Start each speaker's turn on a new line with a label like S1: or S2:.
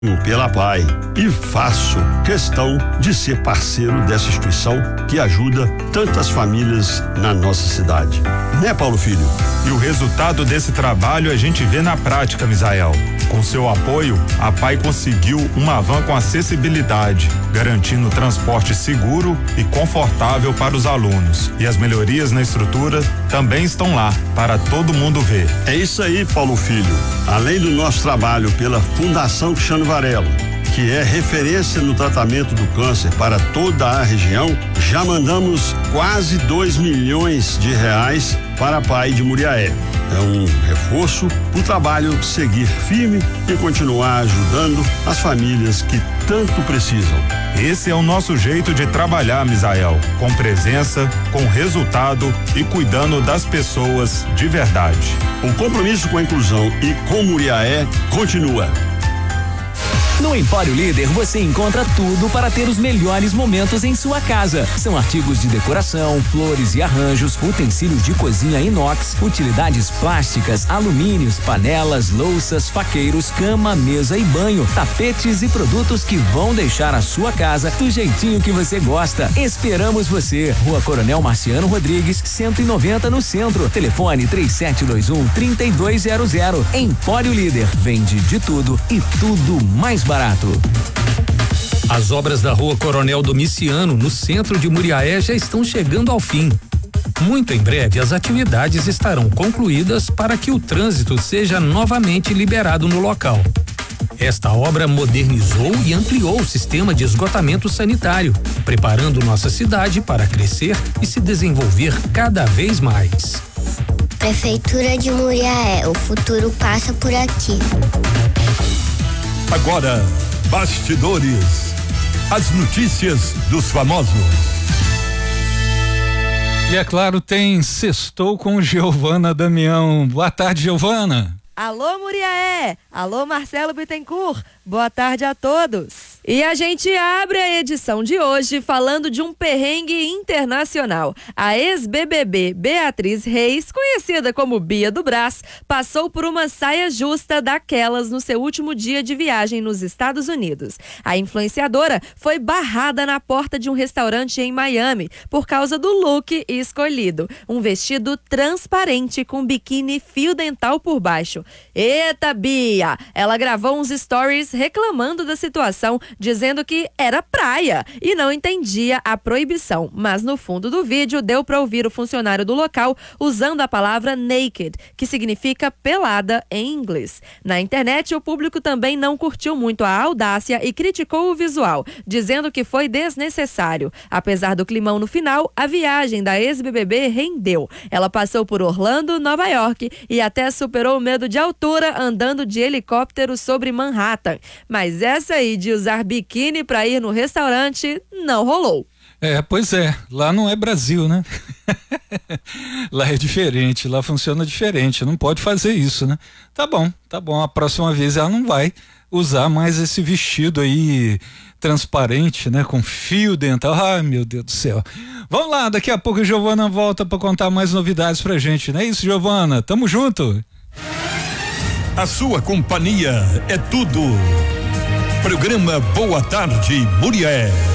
S1: pela PAI e faço questão de ser parceiro dessa instituição que ajuda tantas famílias na nossa cidade. Né, Paulo Filho?
S2: E o resultado desse trabalho a gente vê na prática, Misael. Com seu apoio, a PAI conseguiu uma van com acessibilidade, garantindo transporte seguro e confortável para os alunos. E as melhorias na estrutura também estão lá, para todo mundo ver.
S1: É isso aí, Paulo Filho. Além do nosso trabalho pela Fundação Cristiano Varela, que é referência no tratamento do câncer para toda a região, já mandamos quase 2 milhões de reais para a PAI de Muriaé. É um reforço para o trabalho seguir firme e continuar ajudando as famílias que tanto precisam.
S2: Esse é o nosso jeito de trabalhar, Misael, com presença, com resultado e cuidando das pessoas de verdade.
S1: O compromisso com a inclusão e com Muriaé continua.
S3: No Empório Líder você encontra tudo para ter os melhores momentos em sua casa. São artigos de decoração, flores e arranjos, utensílios de cozinha inox, utilidades plásticas, alumínios, panelas, louças, faqueiros, cama, mesa e banho, tapetes e produtos que vão deixar a sua casa do jeitinho que você gosta. Esperamos você. Rua Coronel Marciano Rodrigues, 190 no centro. Telefone 3721-3200. Empório Líder. Vende de tudo e tudo mais barato.
S4: As obras da Rua Coronel Domiciano, no centro de Muriaé, já estão chegando ao fim. Muito em breve as atividades estarão concluídas para que o trânsito seja novamente liberado no local. Esta obra modernizou e ampliou o sistema de esgotamento sanitário, preparando nossa cidade para crescer e se desenvolver cada vez mais.
S5: Prefeitura de Muriaé, o futuro passa por aqui.
S6: Agora, bastidores, as notícias dos famosos.
S7: E é claro, tem Sextou com Giovana Damião. Boa tarde, Giovana.
S8: Alô, Muriaé! Alô, Marcelo Bittencourt! Boa tarde a todos! E a gente abre a edição de hoje falando de um perrengue internacional. A ex-BBB Beatriz Reis, conhecida como Bia do Brás, passou por uma saia justa daquelas no seu último dia de viagem nos Estados Unidos. A influenciadora foi barrada na porta de um restaurante em Miami por causa do look escolhido. Um vestido transparente com biquíni fio dental por baixo. Eita, Bia! Ela gravou uns stories reclamando da situação, dizendo que era praia e não entendia a proibição. Mas no fundo do vídeo deu para ouvir o funcionário do local usando a palavra naked, que significa pelada em inglês. Na internet, o público também não curtiu muito a audácia e criticou o visual, dizendo que foi desnecessário. Apesar do climão no final, a viagem da ex-BBB rendeu. Ela passou por Orlando, Nova York e até superou o medo de altura andando de helicóptero sobre Manhattan. Mas essa aí de usar biquíni para ir no restaurante não rolou.
S7: Pois é, lá não é Brasil, né? Lá é diferente, lá funciona diferente, não pode fazer isso, né? Tá bom, a próxima vez ela não vai usar mais esse vestido aí transparente, né? Com fio dental, ai meu Deus do céu. Vamos lá, daqui a pouco a Giovana volta para contar mais novidades pra gente, não é isso, Giovana? Tamo junto!
S6: A sua companhia é tudo. Programa Boa Tarde, Muriaé.